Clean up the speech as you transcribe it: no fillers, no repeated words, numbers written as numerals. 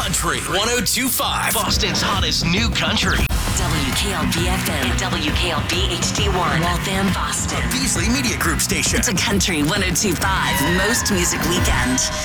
Country 102.5. Boston's hottest new country. WKLB FM and WKLB HD1. Waltham, Boston. A Beasley Media Group station. It's a Country 102.5 Most Music Weekend.